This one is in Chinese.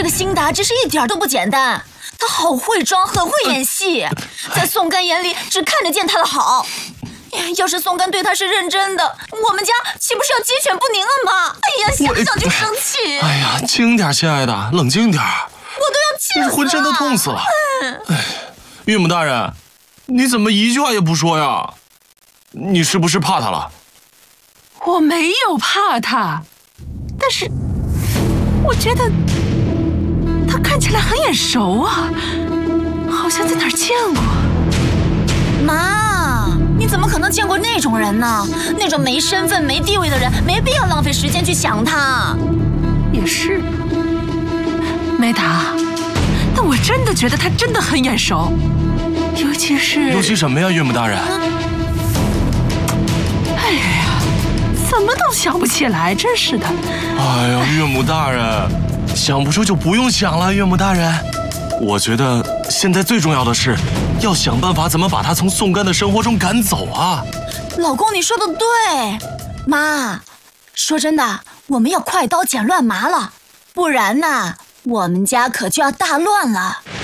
这个辛达真是一点都不简单，他好会装，很会演戏，在宋干眼里只看得见他的好。要是宋干对他是认真的，我们家岂不是要鸡犬不宁了吗？哎呀，想想就生气。 哎呀，轻点，亲爱的，冷静点。 我都要气死了， 浑身都痛死了。哎，岳母大人，你怎么一句话也不说呀？你是不是怕他了？ 我没有怕他，但是我觉得他看起来很眼熟啊，好像在哪儿见过。 妈，你怎么可能见过那种人呢？那种没身份、没地位的人，没必要浪费时间去想他。 也是，梅达，但我真的觉得他真的很眼熟，尤其什么呀，岳母大人？ 哎呀，怎么都想不起来，真是的。 哎呀，岳母大人，想不出就不用想了，岳母大人。我觉得现在最重要的是，要想办法怎么把他从宋干的生活中赶走啊！ 老公，你说的对。妈，说真的，我们要快刀斩乱麻了，不然呢，我们家可就要大乱了。